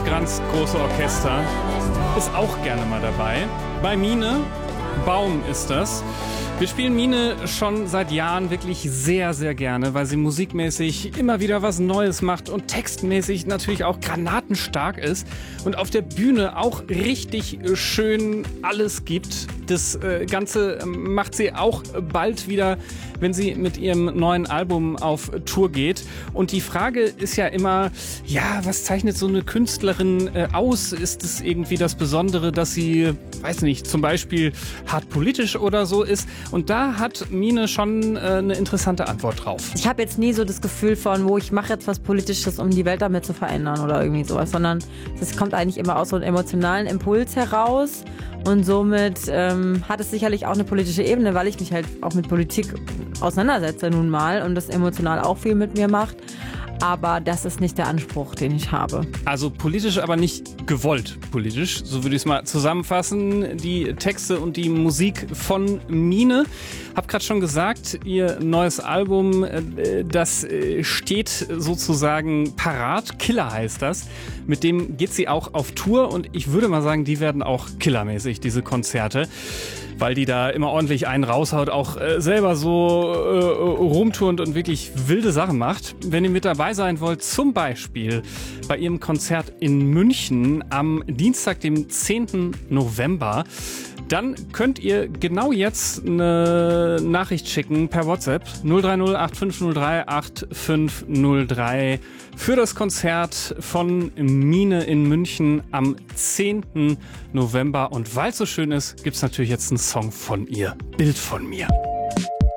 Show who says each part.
Speaker 1: ganz große Orchester ist auch gerne mal dabei. Bei Mine, Baum ist das. Wir spielen Mine schon seit Jahren wirklich sehr, sehr gerne, weil sie musikmäßig immer wieder was Neues macht und textmäßig natürlich auch granatenstark ist und auf der Bühne auch richtig schön alles gibt. Das Ganze macht sie auch bald wieder, wenn sie mit ihrem neuen Album auf Tour geht. Und die Frage ist ja immer, ja, was zeichnet so eine Künstlerin aus? Ist es irgendwie das Besondere, dass sie, weiß nicht, zum Beispiel hart politisch oder so ist? Und da hat Mine schon eine interessante Antwort drauf.
Speaker 2: Ich habe jetzt nie so das Gefühl von, ich mache jetzt was Politisches, um die Welt damit zu verändern oder irgendwie sowas, sondern es kommt eigentlich immer aus so einem emotionalen Impuls heraus. Und somit hat es sicherlich auch eine politische Ebene, weil ich mich halt auch mit Politik auseinandersetze nun mal und das emotional auch viel mit mir macht. Aber das ist nicht der Anspruch, den ich habe.
Speaker 1: Also politisch, aber nicht gewollt politisch. So würde ich es mal zusammenfassen. Die Texte und die Musik von Mine. Hab gerade schon gesagt, ihr neues Album, das steht sozusagen parat. Killer heißt das. Mit dem geht sie auch auf Tour und ich würde mal sagen, die werden auch killermäßig, diese Konzerte. Weil die da immer ordentlich einen raushaut, auch selber so rumturnt und wirklich wilde Sachen macht. Wenn ihr mit dabei sein wollt, zum Beispiel bei ihrem Konzert in München am Dienstag, dem 10. November, dann könnt ihr genau jetzt eine Nachricht schicken per WhatsApp 030 8503 8503 für das Konzert von Mine in München am 10. November. Und weil es so schön ist, gibt es natürlich jetzt einen Song von ihr. Bild von mir.